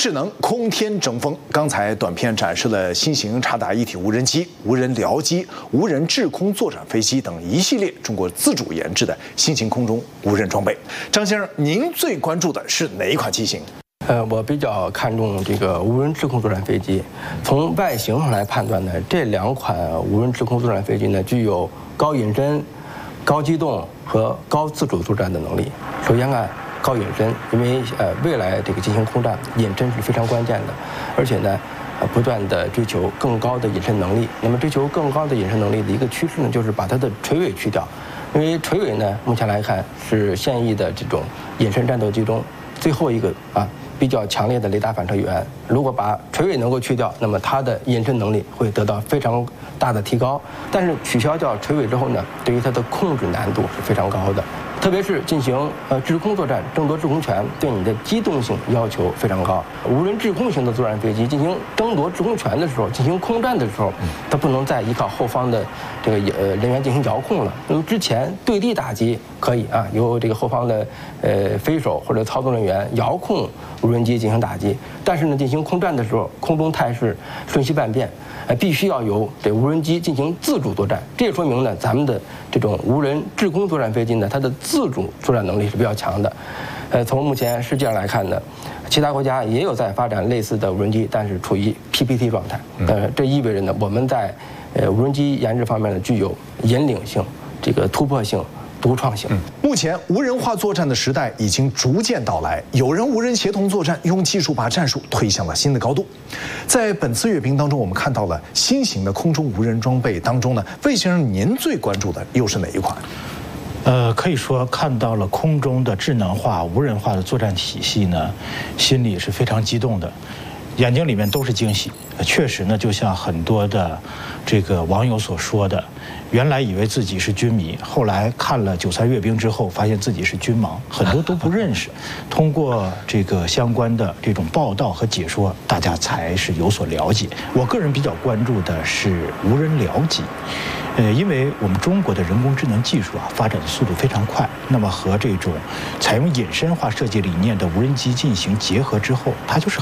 智能，空天争锋。刚才短片展示了新型察达一体无人机、无人僚机、无人制空作战飞机等一系列中国自主研制的新型空中无人装备。张先生，您最关注的是哪一款机型？ 我比较看重这个无人制空作战飞机。从外形上来判断呢，这两款无人制空作战飞机呢，具有高隐身、高机动和高自主作战的能力。首先看高隐身，因为未来这个进行空战，隐身是非常关键的，而且呢，不断的追求更高的隐身能力。那么追求更高的隐身能力的一个趋势呢，就是把它的垂尾去掉，因为垂尾呢，目前来看是现役的这种隐身战斗机中最后一个比较强烈的雷达反射源。如果把垂尾能够去掉，那么它的隐身能力会得到非常大的提高。但是取消掉垂尾之后呢，对于它的控制难度是非常高的。特别是进行制空作战，争夺制空权，对你的机动性要求非常高。无人制空型的作战飞机进行争夺制空权的时候，进行空战的时候，它不能再依靠后方的这个人员进行遥控了。那么之前对地打击可以由这个后方的飞手或者操纵人员遥控无人机进行打击，但是呢，进行空战的时候，空中态势瞬息万变。必须要由这无人机进行自主作战，这也说明呢，咱们的这种无人制空作战飞机呢，它的自主作战能力是比较强的。从目前世界上来看呢，其他国家也有在发展类似的无人机，但是处于 PPT 状态。这意味着呢，我们在无人机研制方面呢，具有引领性、这个突破性、独创性。 目前无人化作战的时代已经逐渐到来，有人无人协同作战，用技术把战术推向了新的高度。在本次阅兵当中，我们看到了新型的空中无人装备当中呢，魏先生您最关注的又是哪一款？ 可以说看到了空中的智能化、无人化的作战体系呢，心里是非常激动的，眼睛里面都是惊喜。确实呢，就像很多的这个网友所说的，原来以为自己是军迷，后来看了9·3阅兵之后，发现自己是军盲，很多都不认识。通过这个相关的这种报道和解说，大家才是有所了解。我个人比较关注的是无人僚机。因为我们中国的人工智能技术发展的速度非常快，那么和这种采用隐身化设计理念的无人机进行结合之后，它就是